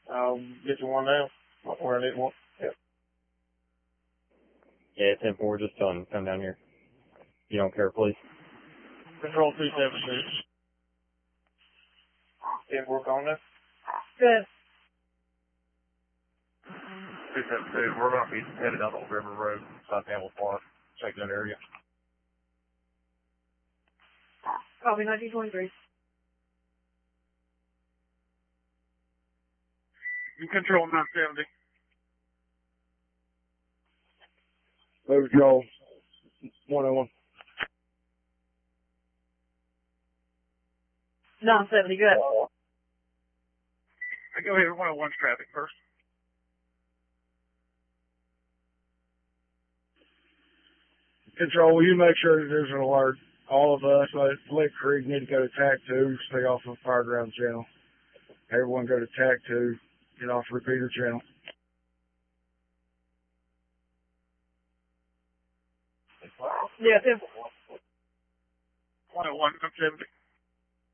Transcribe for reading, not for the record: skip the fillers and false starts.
I'll get you one now. Where I need one. Yep. Yeah, 10-4, just tell him to come down here. You don't care, please. Control 272. Didn't work on this? Good. 272, we're going to be headed up on River Road, South Hamel Park. Check that area. Copy 1923. You control 970. Move Joel. 101. 970, good. I go here 101's traffic first. Control, will you make sure that there's an alert? All of us, Lick Creek, need to go to TAC 2, stay off of Fireground Channel. Everyone go to TAC 2, get off Repeater Channel. Yeah, 10. 101, 970.